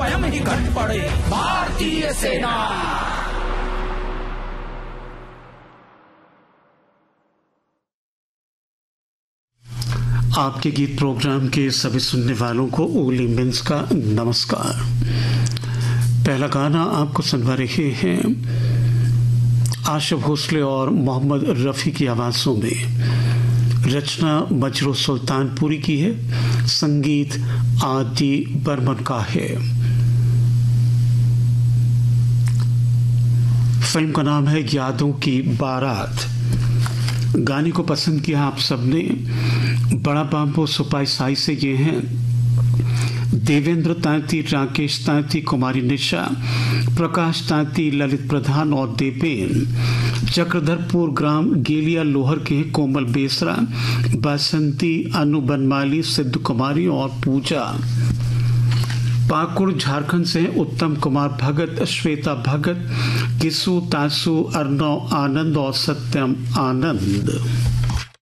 स्वयं ही घट पड़े भारतीय सेना। आपके गीत प्रोग्राम के सभी सुनने वालों को ओली मिन्स का नमस्कार। पहला गाना आपको सुनवा रहे हैं आशा भोसले और मोहम्मद रफ़ी की आवाज़ों में। रचना मजरू सुल्तानपुरी की है, संगीत आदि बर्मन का है। फिल्म का नाम है यादों की बारात। गाने को पसंद किया आप सबने। बड़ा बाम्बो सुपाई साई से ये हैं देवेंद्र तांती, राकेश तांती, कुमारी निशा, प्रकाश तांती, ललित प्रधान और देवेन। चक्रधरपुर ग्राम गेलिया लोहर के कोमल बेसरा, बसंती, अनु बनमाली, सिद्धू कुमारी और पूजा। पाकुड़ झारखंड से उत्तम कुमार भगत, श्वेता भगत, किसु तासु, अर्णव आनंद और सत्यम आनंद।